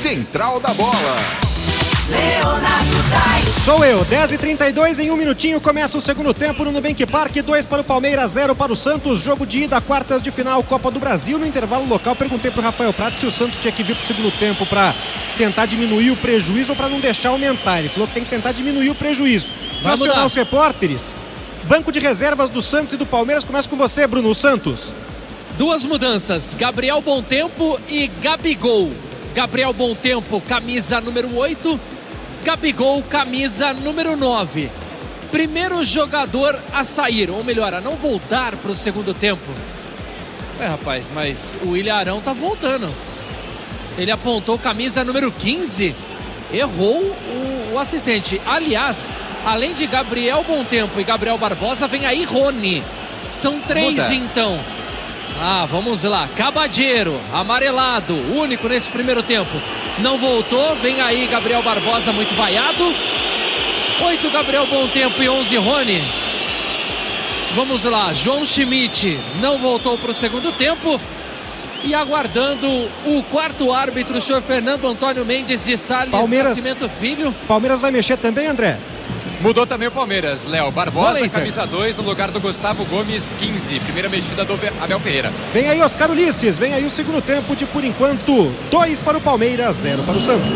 Central da Bola. Leonardo Tais. Sou eu, 10h32, em um minutinho começa o segundo tempo no Nubank Park, 2 para o Palmeiras, 0 para o Santos, jogo de ida, quartas de final, Copa do Brasil. No intervalo local, perguntei para o Rafael Prato se o Santos tinha que vir para o segundo tempo para tentar diminuir o prejuízo ou para não deixar aumentar. Ele falou que tem que tentar diminuir o prejuízo. De acionar os repórteres, banco de reservas do Santos e do Palmeiras. Começa com você, Bruno Santos. Duas mudanças, Gabriel Bontempo e Gabigol. Gabriel Bontempo, camisa número 8, Gabigol, camisa número 9. Primeiro jogador a sair, ou melhor, a não voltar para o segundo tempo. Rapaz, mas o William Arão tá voltando. Ele apontou camisa número 15, errou o assistente. Aliás, além de Gabriel Bontempo e Gabriel Barbosa, vem aí Rony. São 3 então. Vamos lá, Cabadeiro, amarelado, único nesse primeiro tempo. Não voltou, vem aí Gabriel Barbosa, muito vaiado. 8 Gabriel Bontempo e 11 Rony. Vamos lá, João Schmidt não voltou para o segundo tempo. E aguardando o quarto árbitro, o senhor Fernando Antônio Mendes de Salles Nascimento Filho. Palmeiras vai mexer também, André? Mudou também o Palmeiras, Léo. Barbosa, camisa 2, no lugar do Gustavo Gomes, 15. Primeira mexida do Abel Ferreira. Vem aí Oscar Ulisses, vem aí o segundo tempo de, por enquanto, 2 para o Palmeiras, 0 para o Santos.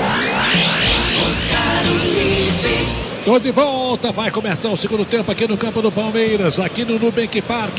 Tô de volta, vai começar o segundo tempo aqui no campo do Palmeiras, aqui no Nubank Park,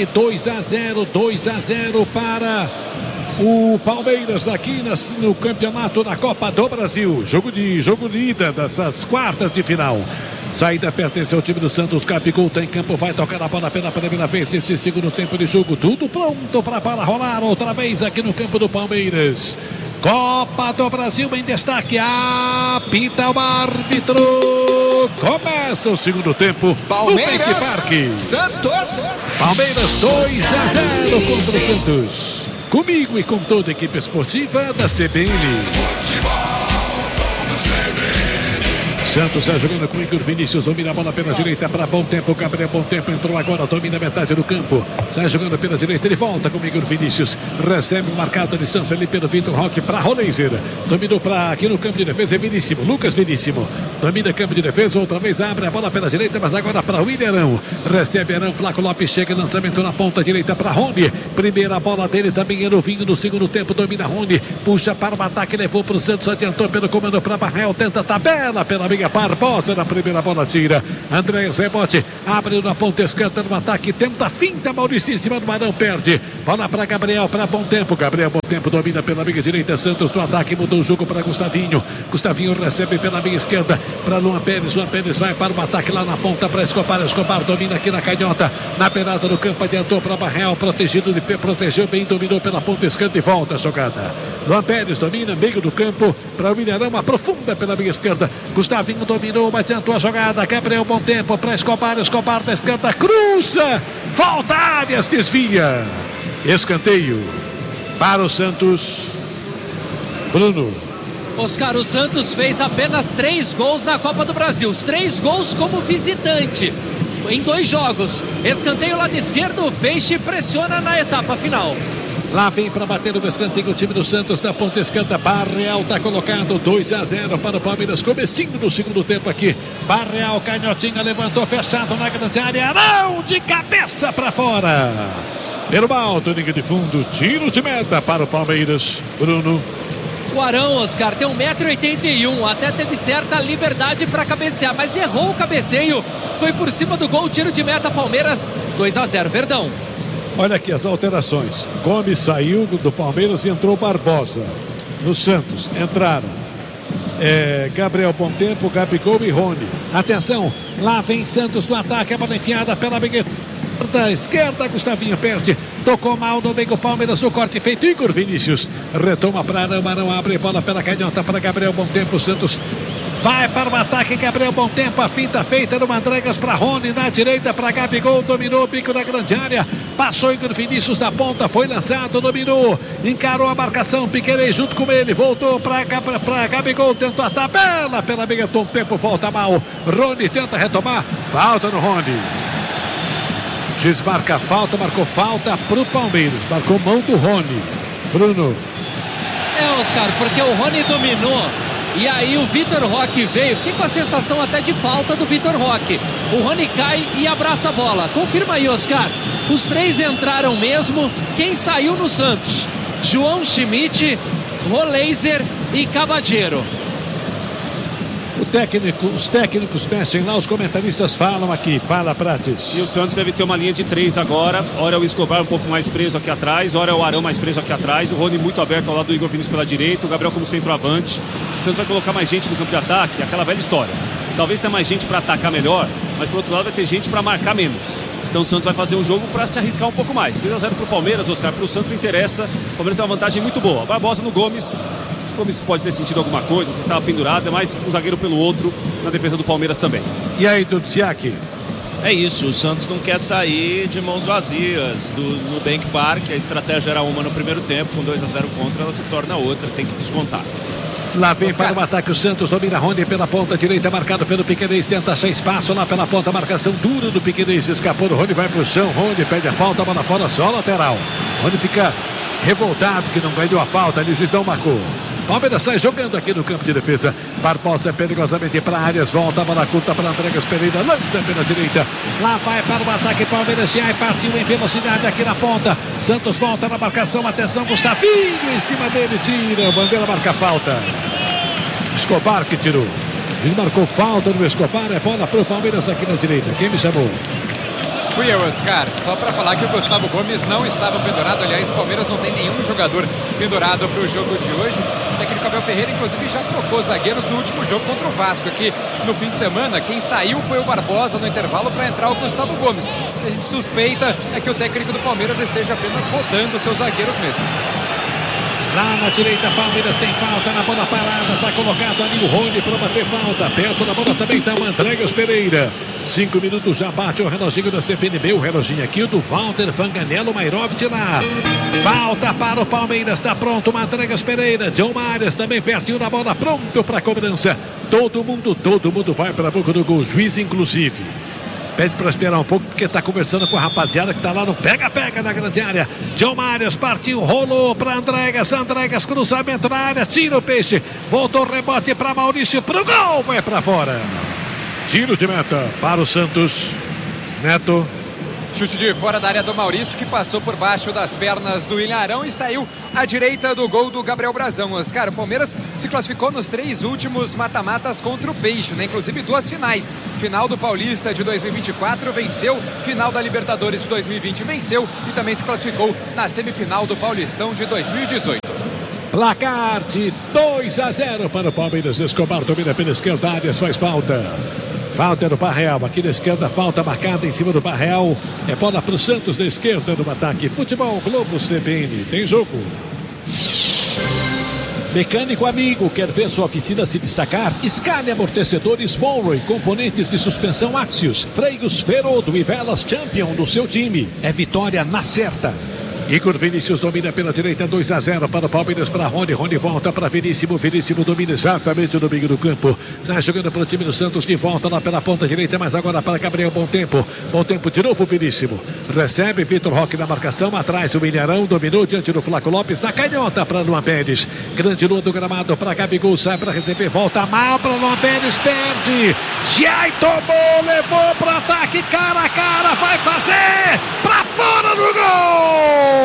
2-0 para o Palmeiras aqui no campeonato da Copa do Brasil. Jogo de ida dessas quartas de final. Saída pertence ao time do Santos. Gabigol tá em campo, vai tocar a bola pela primeira vez nesse segundo tempo de jogo. Tudo pronto para a bola rolar outra vez aqui no campo do Palmeiras. Copa do Brasil em destaque. Apita o árbitro. Começa o segundo tempo. Palmeiras, Santos. Palmeiras 2-0 contra o Santos. Comigo e com toda a equipe esportiva da CBN. Santos já jogando com o Igor Vinícius, domina a bola pela direita para Bontempo. Gabriel Bontempo entrou agora, domina a metade do campo. Sai jogando pela direita, ele volta com o Igor Vinícius. Recebe marcada a distância ali pelo Vitor Roque para Roleiser. Dominou para aqui no campo de defesa, é Vinícius, Lucas Vinícius. Domina campo de defesa, outra vez abre a bola pela direita, mas agora para William Arão. Recebe Arão, Flaco Lopes chega, lançamento na ponta direita para Rony. Primeira bola dele também era o vinho no segundo tempo, domina Rony. Puxa para o ataque, levou para o Santos, adiantou pelo comando para Barrel, tenta a tabela pela meia. Barbosa na primeira bola tira. André rebote, abre na ponta esquerda no ataque, tenta a finta, Maurício em cima do Marão, perde. Bola para Gabriel, para Bontempo. Gabriel Bontempo domina pela meia direita, Santos no ataque, mudou o jogo para Gustavinho. Gustavinho recebe pela meia esquerda para Luan Pérez. Luan Pérez vai para o ataque lá na ponta para Escobar. Escobar domina aqui na canhota, na beirada do campo, adiantou para Barrel, protegido de pé, protegeu bem, dominou pela ponta esquerda e volta a jogada. Luan Pérez domina, meio do campo para o William Arão, aprofunda pela meia esquerda. Gustavinho dominou, adiantou a jogada. Gabriel Bontempo para Escobar. Escobar da esquerda, cruza, falta áreas, desvia. Escanteio para o Santos. Bruno. Oscar, o Santos fez apenas 3 gols na Copa do Brasil. Os 3 gols como visitante em 2 jogos. Escanteio lado esquerdo, o Peixe pressiona na etapa final. Lá vem para bater o escanteio o time do Santos na ponta esquerda. Barreal está colocado 2-0 para o Palmeiras. Comecinho no segundo tempo aqui. Barreal, canhotinha, levantou fechado na grande área. Arão de cabeça para fora. Pelo alto, linha de fundo. Tiro de meta para o Palmeiras. Bruno. O Arão, Oscar, tem 1,81 m. Até teve certa liberdade para cabecear, mas errou o cabeceio. Foi por cima do gol. Tiro de meta, Palmeiras 2-0. Verdão. Olha aqui as alterações. Gomes saiu do Palmeiras e entrou Barbosa. No Santos entraram Gabriel Bontempo, Gabigol e Rony. Atenção, lá vem Santos no ataque. A bola enfiada pela meia da esquerda. Gustavinho perde. Tocou mal no meio, Palmeiras no corte feito. Igor Vinícius retoma para Arão. Arão abre bola pela canhota para Gabriel Bontempo. Santos vai para o ataque, Gabriel Bontempo, a finta feita no Mandregas para Rony, na direita para Gabigol, dominou o bico da grande área, passou Igor Vinícius da ponta, foi lançado, dominou, encarou a marcação, Piquerez junto com ele, voltou para Gabigol, tentou a tabela pela meia, o tempo volta mal, Rony tenta retomar, falta no Rony. Juiz marca falta, marcou falta para o Palmeiras, marcou mão do Rony. Bruno. Oscar, porque o Rony dominou. E aí o Vitor Roque veio. Fiquei com a sensação até de falta do Vitor Roque. O Rony cai e abraça a bola. Confirma aí, Oscar. Os 3 entraram mesmo. Quem saiu no Santos? João Schmidt, Roleiser e Cavadeiro. Os técnicos mexem lá, os comentaristas falam aqui. Fala, Prates. E o Santos deve ter uma linha de 3 agora. Ora é o Escobar um pouco mais preso aqui atrás, ora é o Arão mais preso aqui atrás, o Rony muito aberto ao lado do Igor Vinícius pela direita, o Gabriel como centroavante. O Santos vai colocar mais gente no campo de ataque, aquela velha história. Talvez tenha mais gente para atacar melhor, mas por outro lado vai ter gente para marcar menos. Então o Santos vai fazer um jogo para se arriscar um pouco mais. 2-0 para o Palmeiras, Oscar. Para o Santos não interessa. O Palmeiras tem uma vantagem muito boa. Barbosa no Gomes. Gomes pode ter sentido alguma coisa, não sei se estava pendurado, é mais um zagueiro pelo outro na defesa do Palmeiras também. E aí, Dudziak? É isso, o Santos não quer sair de mãos vazias do Nubank Park. A estratégia era uma no primeiro tempo, com 2-0 contra, ela se torna outra, tem que descontar. Lá vem para o ataque o Santos, domina Rony pela ponta direita, marcado pelo Piquerez, tenta achar espaço lá pela ponta, marcação dura do Piquerez, escapou do Rony, vai pro chão, Rony pede a falta, bola fora, só lateral. Rony fica revoltado que não ganhou a falta, ali o juiz não marcou. Palmeiras sai jogando aqui no campo de defesa. Barbosa perigosamente para áreas. Volta a bola curta para Andregas Pereira. Lança pela direita. Lá vai para o ataque. Palmeiras já partiu em velocidade aqui na ponta. Santos volta na marcação. Atenção, Gustavinho em cima dele. Tira. Bandeira marca falta. Escobar que tirou. Desmarcou falta no Escobar. É bola para o Palmeiras aqui na direita. Quem me chamou? Fui eu, Oscar. Só para falar que o Gustavo Gomes não estava pendurado. Aliás, o Palmeiras não tem nenhum jogador pendurado para o jogo de hoje. O técnico Abel Ferreira, inclusive, já trocou zagueiros no último jogo contra o Vasco aqui no fim de semana. Quem saiu foi o Barbosa no intervalo para entrar o Gustavo Gomes. O que a gente suspeita é que o técnico do Palmeiras esteja apenas rodando seus zagueiros mesmo. Lá na direita, Palmeiras tem falta na bola parada. Está colocado ali o Rony para bater falta. Perto da bola também está o Andregas Pereira. 5 minutos já bate o reloginho da CPNB. O reloginho aqui do Walter Fanganello Mairovich lá. Falta para o Palmeiras. Está pronto o Andregas Pereira. John Marias também pertinho da bola. Pronto para a cobrança. Todo mundo vai para a boca do gol. Juiz inclusive. Pede para esperar um pouco porque está conversando com a rapaziada que está lá no pega-pega na grande área. John Marias partiu, rolou para Andregas. Andregas, cruzamento na área, tira o peixe. Voltou o rebote para Maurício, para o gol, vai para fora. Tiro de meta para o Santos. Neto. Chute de fora da área do Maurício, que passou por baixo das pernas do Ilharão e saiu à direita do gol do Gabriel Brazão. Oscar, o Palmeiras se classificou nos 3 últimos mata-matas contra o Peixe, né? Inclusive 2 finais. Final do Paulista de 2024, venceu. Final da Libertadores de 2020, venceu. E também se classificou na semifinal do Paulistão de 2018. Placar de 2-0 para o Palmeiras. Escobar domina pela esquerda, Arias faz falta. Falta no Parreal, aqui na esquerda, falta marcada em cima do Parreal. É bola para o Santos na esquerda no ataque. Futebol Globo CBN, tem jogo. Mecânico amigo, quer ver sua oficina se destacar? Escale amortecedores Monroe, componentes de suspensão Axios, freios Ferodo e velas Champion do seu time. É vitória na certa. Igor Vinícius domina pela direita, 2-0 para o Palmeiras, para Rony. Rony volta para Veríssimo. Veríssimo domina exatamente no meio do campo. Sai jogando para o time do Santos, de volta lá pela ponta direita, mas agora para Gabriel Bom Tempo. Bom Tempo de novo, Veríssimo. Recebe Vitor Roque na marcação, atrás o Ilharão, dominou diante do Flaco Lopes, na canhota para Luan Pérez. Grande lua do gramado para Gabigol, sai para receber, volta mal para Luan Pérez, perde. Giai tomou, levou para o ataque, cara a cara, vai fazer para fora do gol.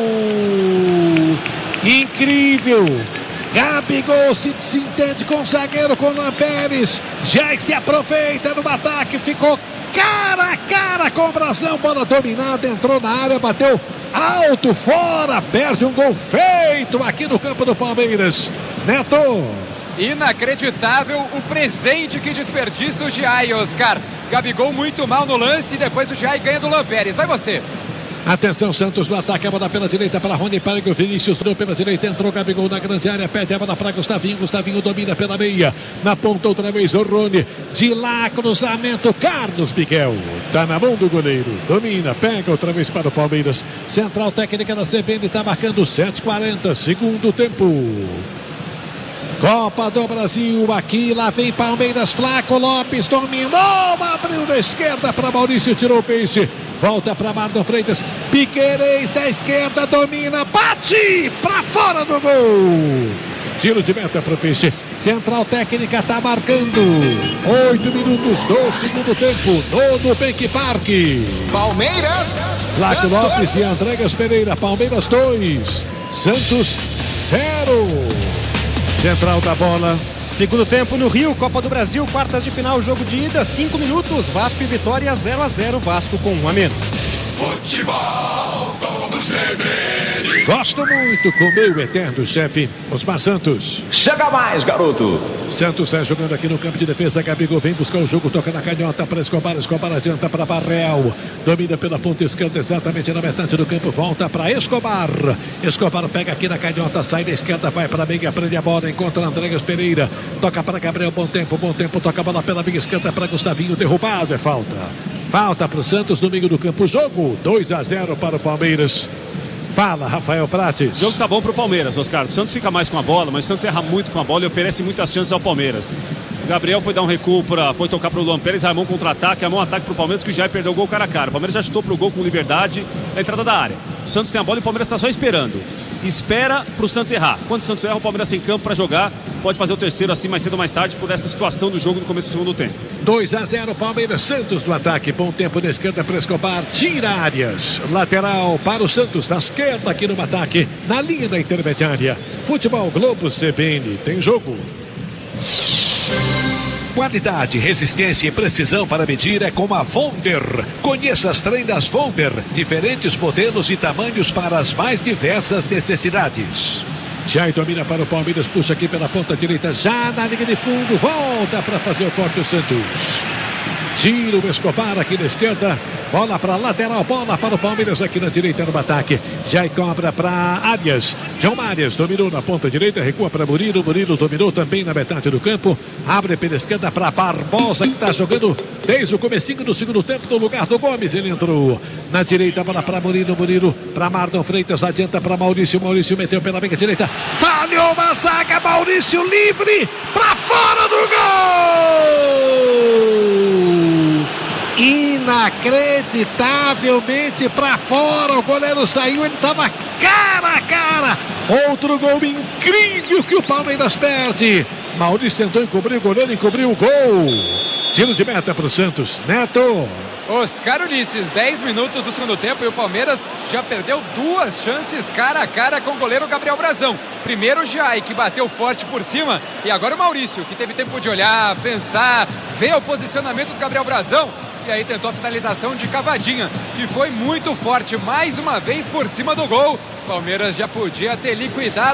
Incrível. Gabigol se entende com o zagueiro, com o Luan Pérez. Já se aproveita no ataque, ficou cara a cara com o Brazão, bola dominada, entrou na área, bateu alto, fora, perde um gol feito aqui no campo do Palmeiras. Neto. Inacreditável o presente que desperdiça o Giai, Oscar. Gabigol muito mal no lance e depois o Giai ganha do Luan Pérez. Vai você. Atenção, Santos no ataque, a bola pela direita para Rony, para o Vinícius, deu pela direita, entrou Gabigol na grande área, pede a bola para Gustavinho, Gustavinho domina pela meia, na ponta outra vez o Rony, de lá cruzamento, Carlos Miguel, tá na mão do goleiro, domina, pega outra vez para o Palmeiras, central técnica da CBN, tá marcando 7:40, segundo tempo. Copa do Brasil aqui, lá vem Palmeiras, Flaco Lopes dominou, abriu na esquerda para Maurício, tirou o peixe, volta para Marlon Freitas, Piquerez da esquerda, domina, bate para fora do gol. Tiro de meta para o peixe. Central Técnica está marcando. 8 minutos do segundo tempo no Nubank Park. Palmeiras. Flaco Lopes e Andréas Pereira. Palmeiras 2, Santos 0. Central da bola. Segundo tempo no Rio, Copa do Brasil, quartas de final, jogo de ida, 5 minutos. Vasco e Vitória 0-0, Vasco com 1 a menos. Futebol todo CBN. Gosto muito com meu eterno chefe, Osmar Santos. Chega mais, garoto. Santos sai jogando aqui no campo de defesa. Gabigol vem buscar o jogo, toca na canhota para Escobar. Escobar adianta para Barreal. Domina pela ponta esquerda, exatamente na metade do campo. Volta para Escobar. Escobar pega aqui na canhota, sai da esquerda, vai para a meia, prende a bola, encontra Andréas Pereira. Toca para Gabriel, bom tempo, toca a bola pela meia esquerda para Gustavinho, derrubado, é falta. Falta para o Santos no meio do campo. Jogo 2-0 para o Palmeiras. Fala, Rafael Prates. O jogo tá bom pro Palmeiras, Oscar. O Santos fica mais com a bola, mas o Santos erra muito com a bola e oferece muitas chances ao Palmeiras. O Gabriel foi dar um recuo, foi tocar pro Luan Pérez, armou um contra-ataque, armou um ataque pro Palmeiras que já perdeu o gol cara a cara. O Palmeiras já chutou pro gol com liberdade na entrada da área. O Santos tem a bola e o Palmeiras tá só esperando. Espera pro Santos errar. Quando o Santos erra, o Palmeiras tem campo para jogar. Pode fazer o terceiro assim mais cedo ou mais tarde por essa situação do jogo no começo do segundo tempo. 2-0 Palmeiras, Santos no ataque. Bom tempo na esquerda para Escobar. Tira áreas. Lateral para o Santos na esquerda aqui no ataque. Na linha da intermediária. Futebol Globo CBN. Tem jogo. Qualidade, resistência e precisão para medir é com a Vonder. Conheça as trendas Vonder. Diferentes modelos e tamanhos para as mais diversas necessidades. Jai domina para o Palmeiras, puxa aqui pela ponta direita, já na linha de fundo, volta para fazer o corte o Santos. Tira o Escobar aqui na esquerda, bola para lateral, bola para o Palmeiras aqui na direita no ataque. Jai cobra para Arias. João Arias dominou na ponta direita, recua para Murilo. Murilo dominou também na metade do campo. Abre pela esquerda para Barbosa, que está jogando desde o comecinho do segundo tempo no lugar do Gomes. Ele entrou na direita, bola para Murilo. Murilo para Marlon Freitas, adianta para Maurício. Maurício meteu pela meia direita, falhou uma zaga. Maurício livre para fora do gol. Inacreditavelmente para fora, o goleiro saiu, ele estava cara a cara. Outro gol incrível que o Palmeiras perde. Maurício tentou encobrir o goleiro, encobriu o gol. Tiro de meta para o Santos. Neto. Oscar Ulisses, 10 minutos do segundo tempo e o Palmeiras já perdeu 2 chances cara a cara com o goleiro Gabriel Brazão. Primeiro o Jai, que bateu forte por cima, e agora o Maurício, que teve tempo de olhar, pensar, ver o posicionamento do Gabriel Brazão. E aí tentou a finalização de cavadinha, que foi muito forte, mais uma vez por cima do gol. Palmeiras já podia ter liquidado.